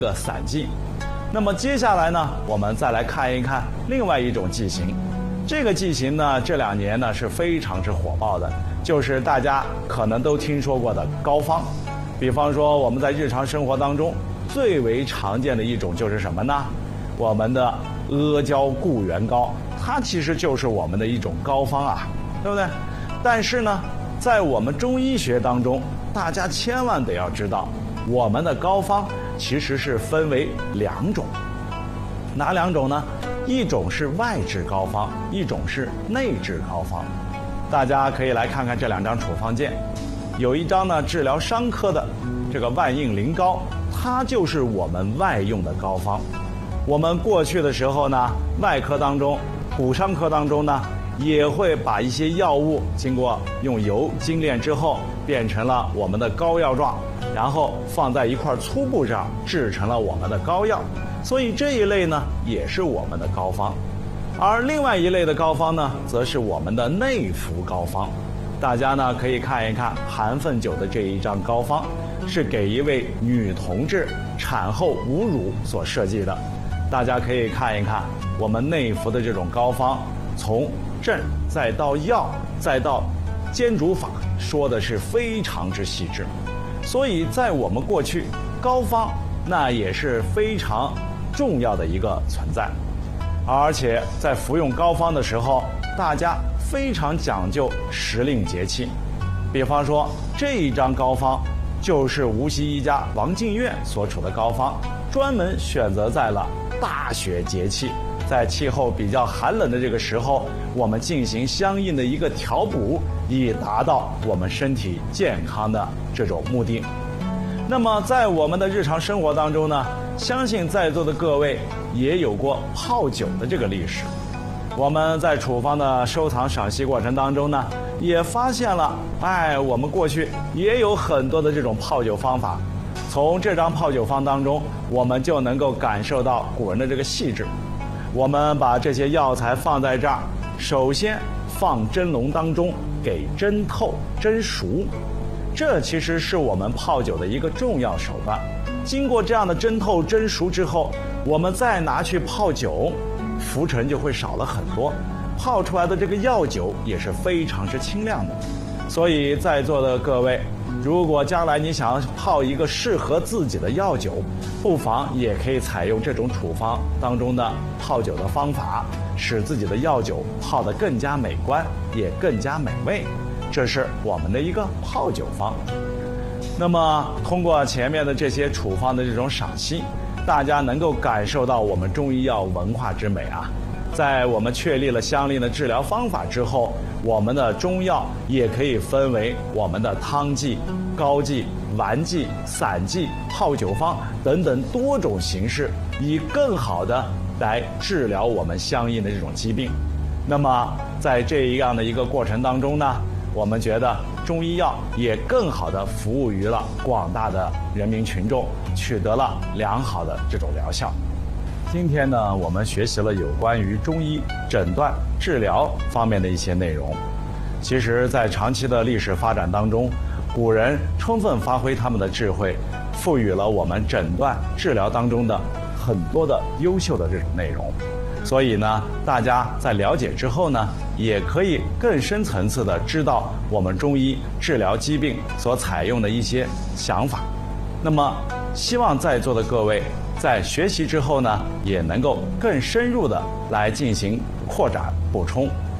个散剂。那么接下来呢，我们再来看一看另外一种剂型。这个剂型呢，这2年呢是非常之火爆的，就是大家可能都听说过的膏方。比方说我们在日常生活当中最为常见的一种就是什么呢？我们的阿胶固元膏，它其实就是我们的一种膏方啊，对不对？但是呢，在我们中医学当中，大家千万得要知道，我们的膏方其实是分为2种。哪2种呢？一种是外治膏方，一种是内治膏方。大家可以来看看这2张处方笺，有一张呢治疗伤科的这个万应灵膏，它就是我们外用的膏方。我们过去的时候呢，外科当中、骨伤科当中呢，也会把一些药物经过用油精炼之后，变成了我们的膏药状，然后放在一块粗布上制成了我们的膏药。所以这一类呢也是我们的膏方。而另外一类的膏方呢，则是我们的内服膏方。大家呢可以看一看韩奋酒的这一张膏方，是给一位女同志产后无乳所设计的。大家可以看一看我们内服的这种膏方，从症再到药再到煎煮法，说的是非常之细致。所以在我们过去，膏方那也是非常重要的一个存在。而且在服用膏方的时候，大家非常讲究时令节气。比方说这一张膏方就是无锡一家王进院所处的膏方，专门选择在了大雪节气，在气候比较寒冷的这个时候，我们进行相应的一个调补，以达到我们身体健康的这种目的。那么在我们的日常生活当中呢，相信在座的各位也有过泡酒的这个历史。我们在处方的收藏赏析过程当中呢，也发现了，我们过去也有很多的这种泡酒方法。从这张泡酒方当中，我们就能够感受到古人的这个细致。我们把这些药材放在这儿，首先放蒸笼当中给蒸透、蒸熟，这其实是我们泡酒的一个重要手段。经过这样的蒸透、蒸熟之后，我们再拿去泡酒，浮尘就会少了很多，泡出来的这个药酒也是非常之清亮的。所以在座的各位，如果将来你想要泡一个适合自己的药酒，不妨也可以采用这种处方当中的泡酒的方法，使自己的药酒泡得更加美观，也更加美味。这是我们的一个泡酒方。那么通过前面的这些处方的这种赏析，大家能够感受到我们中医药文化之美啊。在我们确立了相应的治疗方法之后，我们的中药也可以分为我们的汤剂、膏剂、丸剂、散剂、泡酒方等等多种形式，以更好的来治疗我们相应的这种疾病。那么在这样的一个过程当中呢，我们觉得中医药也更好的服务于了广大的人民群众，取得了良好的这种疗效。今天呢，我们学习了有关于中医诊断、治疗方面的一些内容。其实在长期的历史发展当中，古人充分发挥他们的智慧，赋予了我们诊断、治疗当中的很多的优秀的这种内容。所以呢，大家在了解之后呢，也可以更深层次的知道我们中医治疗疾病所采用的一些想法。那么希望在座的各位在学习之后呢，也能够更深入的来进行扩展补充。